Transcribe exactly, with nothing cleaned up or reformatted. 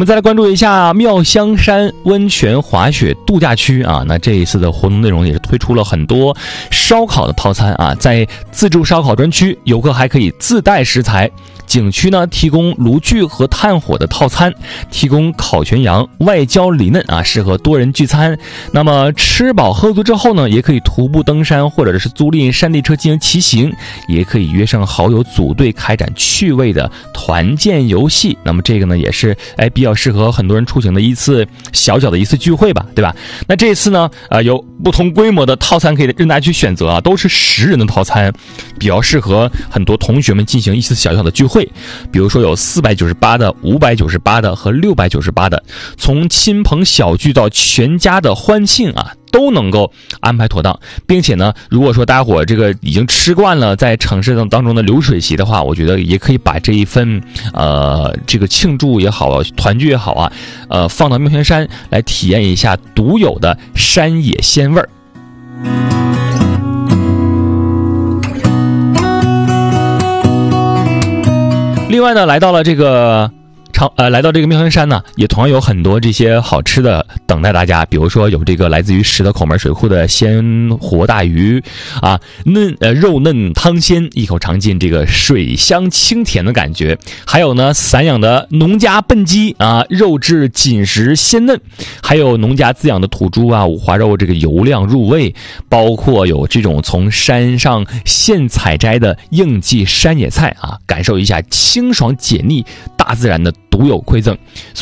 们再来关注一下妙香山温泉滑雪度假区啊，那这一次的活动内容也是推出了很多烧烤的套餐啊，在自助烧烤专区，游客还可以自带食材。景区呢提供炉具和炭火的套餐，提供烤全羊、外焦里嫩啊，适合多人聚餐。那么吃饱喝足之后呢，也可以徒步登山，或者是租赁山地车进行骑行，也可以约上好友组队开展趣味的团建游戏。那么这个呢也是哎比较适合很多人出行的一次小小的一次聚会吧，对吧？那这次呢呃有不同规模的套餐可以让大家去选择啊，都是十人的套餐，比较适合很多同学们进行一次小小的聚会。比如说有四百九十八的、五百九十八的和六百九十八的，从亲朋小聚到全家的欢庆啊，都能够安排妥当。并且呢，如果说大家伙这个已经吃惯了在城市当中的流水席的话，我觉得也可以把这一份呃这个庆祝也好、团聚也好啊，呃放到妙香山来体验一下独有的山野鲜味儿。另外呢，来到了这个长呃，来到这个妙香山呢，也同样有很多这些好吃的等待大家。比如说有这个来自于石德口门水库的鲜活大鱼啊，嫩呃肉嫩汤鲜，一口尝尽这个水香清甜的感觉。还有呢，散养的农家笨鸡啊，肉质紧实鲜嫩。还有农家自养的土猪啊，五花肉这个油亮入味。包括有这种从山上现采摘的应季山野菜啊，感受一下清爽解腻，大自然的独有馈赠。所以